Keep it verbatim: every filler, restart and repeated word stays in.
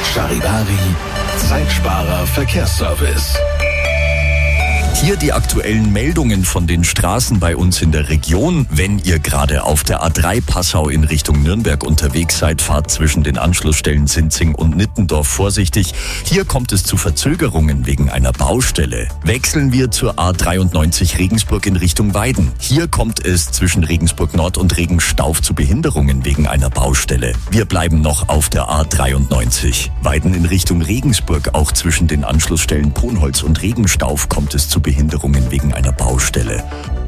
Charivari, Zeitsparer Verkehrsservice. Hier die aktuellen Meldungen von den Straßen bei uns in der Region. Wenn ihr gerade auf der A drei Passau in Richtung Nürnberg unterwegs seid, fahrt zwischen den Anschlussstellen Sinzing und Nittendorf vorsichtig. Hier kommt es zu Verzögerungen wegen einer Baustelle. Wechseln wir zur A dreiundneunzig Regensburg in Richtung Weiden. Hier kommt es zwischen Regensburg Nord und Regenstauf zu Behinderungen wegen einer Baustelle. Wir bleiben noch auf der A dreiundneunzig. Weiden in Richtung Regensburg, auch zwischen den Anschlussstellen Ponholz und Regenstauf kommt es zu Behinderungen wegen einer Baustelle.